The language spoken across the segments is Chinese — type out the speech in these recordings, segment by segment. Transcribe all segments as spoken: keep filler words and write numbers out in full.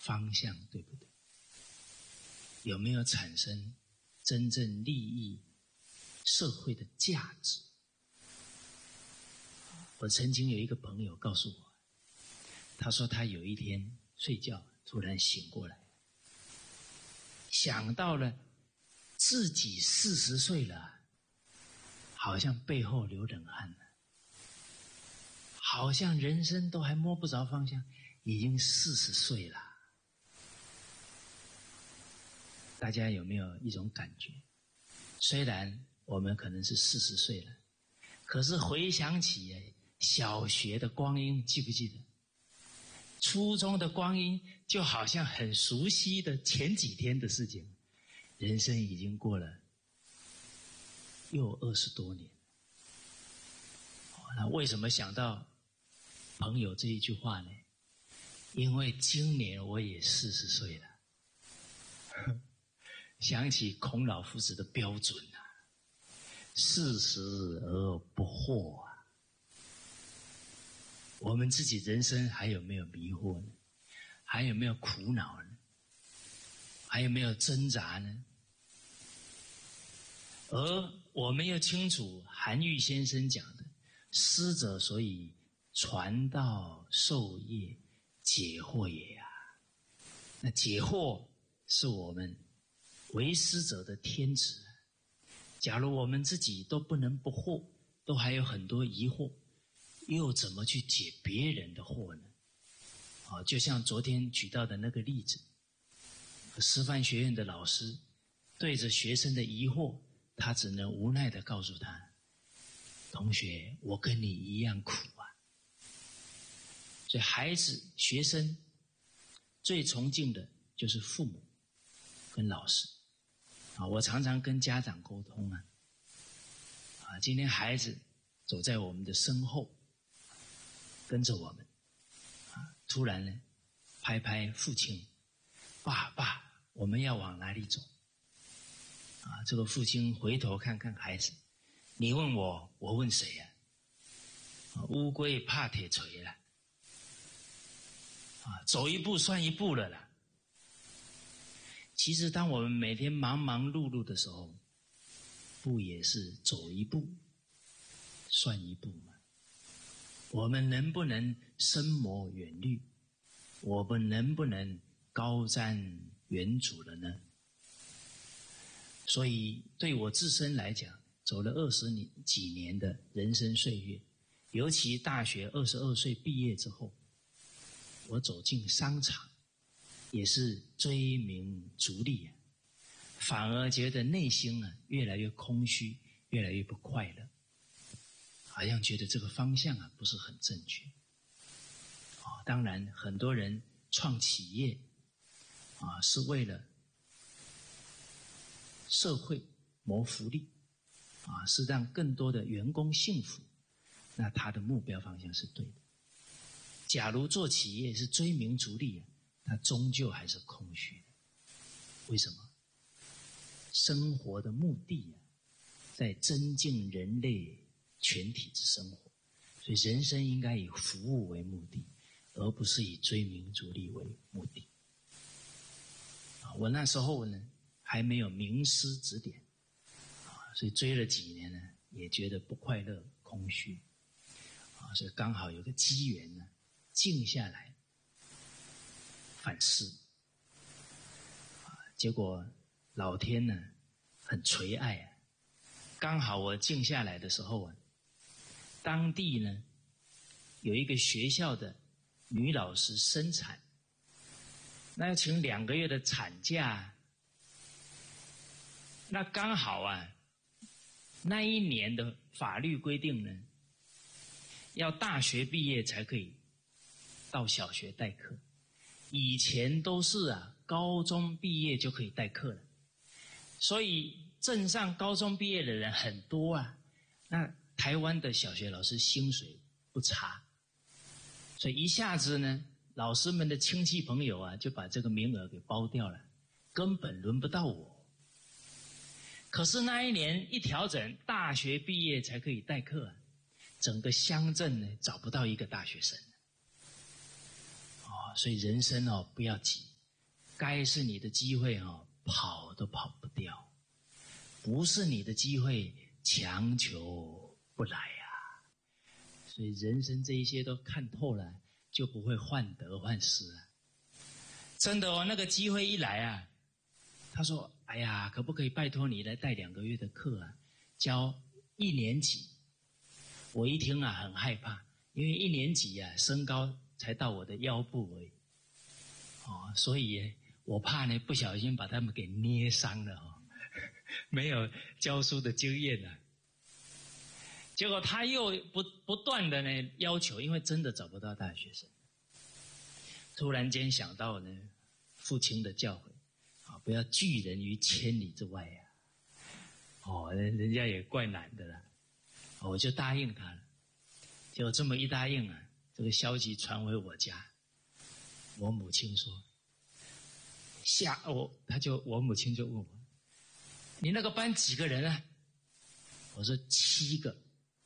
方向对不对？有没有产生真正利益社会的价值？我曾经有一个朋友告诉我，他说他有一天睡觉突然醒过来，想到了自己四十岁了，好像背后流冷汗了，好像人生都还摸不着方向，已经四十岁了。大家有没有一种感觉？虽然我们可能是四十岁了，可是回想起小学的光阴，记不记得？初中的光阴就好像很熟悉的前几天的事情，人生已经过了又二十多年。那为什么想到朋友这一句话呢？因为今年我也四十岁了，想起孔老夫子的标准啊，四十而不惑啊。我们自己人生还有没有迷惑呢？还有没有苦恼呢？还有没有挣扎呢？而我们要清楚韩愈先生讲的，师者所以传道授业解惑也啊。那解惑是我们为师者的天职。假如我们自己都不能不惑，都还有很多疑惑，又怎么去解别人的惑呢？啊，就像昨天举到的那个例子，师范学院的老师对着学生的疑惑，他只能无奈地告诉他，同学，我跟你一样苦啊。所以孩子学生最崇敬的就是父母跟老师啊。我常常跟家长沟通啊，啊，今天孩子走在我们的身后，跟着我们啊，突然呢拍拍父亲，爸爸，我们要往哪里走？啊，这个父亲回头看看孩子，你问我，我问谁呀？啊，乌龟怕铁锤了，啊，走一步算一步了啦。其实当我们每天忙忙碌碌的时候，不也是走一步算一步吗？我们能不能深谋远虑？我们能不能高瞻远瞩了呢？所以对我自身来讲，走了二十年几年的人生岁月，尤其大学二十二岁毕业之后，我走进商场，也是追名逐利啊，反而觉得内心啊越来越空虚，越来越不快乐，好像觉得这个方向啊不是很正确。啊，当然很多人创企业啊是为了社会谋福利啊，是让更多的员工幸福，那他的目标方向是对的。假如做企业是追名逐利啊，他终究还是空虚的。为什么？生活的目的啊，在增进人类全体之生活，所以人生应该以服务为目的，而不是以追名逐利为目的。啊，我那时候呢还没有名师指点，啊，所以追了几年呢，也觉得不快乐、空虚，啊，所以刚好有个机缘呢，静下来反思，啊，结果老天呢很垂爱啊，刚好我静下来的时候啊，当地呢有一个学校的女老师生产，那要请两个月的产假。那刚好啊，那一年的法律规定呢，要大学毕业才可以到小学代课，以前都是啊，高中毕业就可以代课了，所以镇上高中毕业的人很多啊。那台湾的小学老师薪水不差，所以一下子呢，老师们的亲戚朋友啊，就把这个名额给包掉了，根本轮不到我。可是那一年一调整，大学毕业才可以代课啊，整个乡镇呢找不到一个大学生。哦，所以人生哦不要急， 该是你的机会哦，跑都跑不掉，不是你的机会，强求不来啊。所以人生这一些都看透了，就不会患得患失啊。真的哦，那个机会一来啊，他说：“哎呀，可不可以拜托你来带两个月的课啊？教一年级。”我一听啊，很害怕，因为一年级啊，身高才到我的腰部而已，哦，所以我怕呢，不小心把他们给捏伤了哦，没有教书的经验啊。结果他又不不断的呢要求，因为真的找不到大学生。突然间想到呢，父亲的教诲啊，不要拒人于千里之外呀、啊。哦，人人家也怪难的啦。我就答应他了，结果这么一答应啊，这个消息传回我家，我母亲说：“下我，他就我母亲就问我，你那个班几个人啊？”我说七个。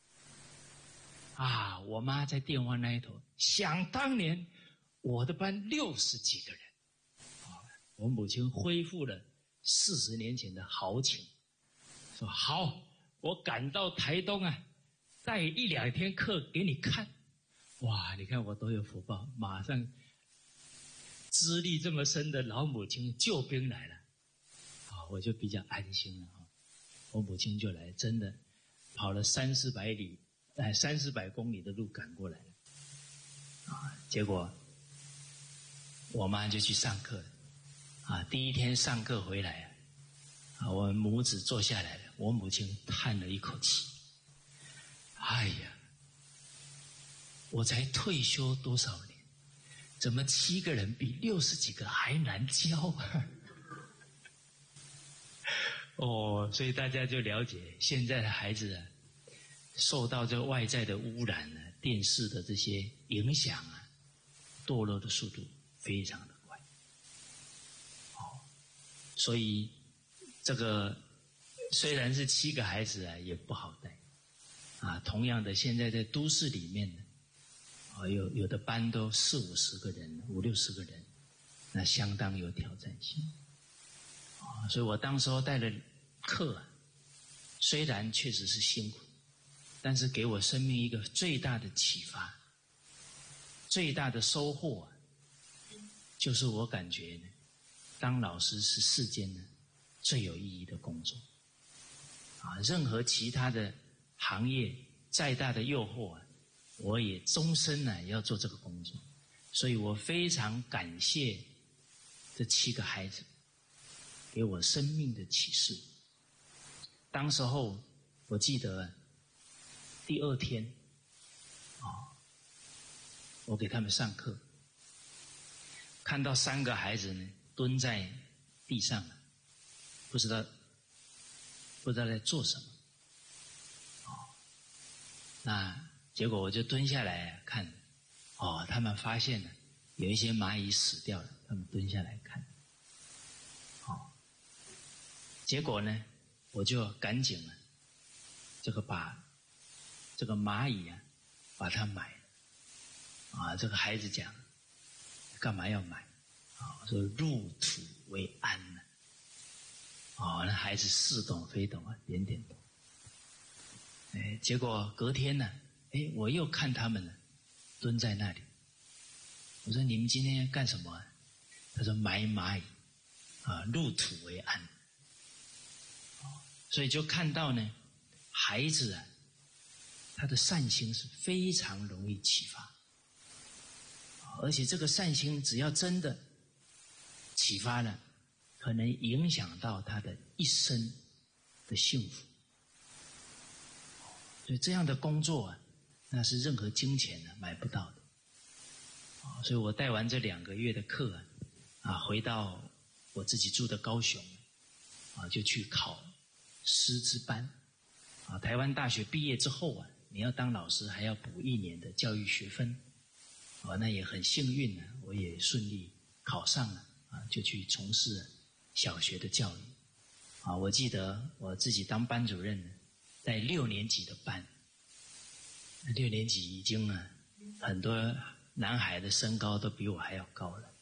啊，我妈在电话那一头，想当年我的班六十几个人，啊，我母亲恢复了四十年前的豪情，说好。我赶到台东啊，带一两天课给你看。哇，你看我多有福报，马上资历这么深的老母亲救兵来了，啊，我就比较安心了啊。我母亲就来，真的跑了三四百里，哎，三四百公里的路赶过来了，啊，结果我妈就去上课了，啊，第一天上课回来啊。啊，我们母子坐下来了，我母亲叹了一口气，哎呀，我才退休多少年，怎么七个人比六十几个还难教啊？哦，所以大家就了解现在的孩子啊，受到这外在的污染啊，电视的这些影响啊，堕落的速度非常的快。哦，所以这个虽然是七个孩子啊，也不好带啊。同样的，现在在都市里面呢，啊，有有的班都四五十个人，五六十个人，那相当有挑战性啊。所以我当时候带了课啊，虽然确实是辛苦，但是给我生命一个最大的启发、最大的收获啊，就是我感觉呢，当老师是世间呢最有意义的工作啊！任何其他的行业再大的诱惑啊，我也终身呢要做这个工作。所以我非常感谢这七个孩子给我生命的启示。当时候我记得第二天啊，我给他们上课，看到三个孩子呢蹲在地上，不知道不知道在做什么，哦，那结果我就蹲下来看，哦，他们发现了有一些蚂蚁死掉了，他们蹲下来看，哦，结果呢，我就赶紧了，这个把这个蚂蚁啊，把它买了，啊，这个孩子讲，干嘛要买？啊，说入土为安呢。哦，那孩子似懂非懂啊，点点头。哎，结果隔天呢，哎，我又看他们呢，蹲在那里。我说：“你们今天干什么啊？”他说：“埋蚂蚁，啊，入土为安。”哦，所以就看到呢，孩子啊，他的善心是非常容易启发，而且这个善心只要真的启发了，可能影响到他的一生的幸福。所以这样的工作啊，那是任何金钱呢买不到的。所以我带完这两个月的课啊，啊，回到我自己住的高雄，啊，就去考师资班。啊，台湾大学毕业之后啊，你要当老师还要补一年的教育学分。啊，那也很幸运呢，我也顺利考上了，啊，就去从事小学的教育。啊，我记得我自己当班主任呢，带六年级的班，六年级已经啊，很多男孩的身高都比我还要高了。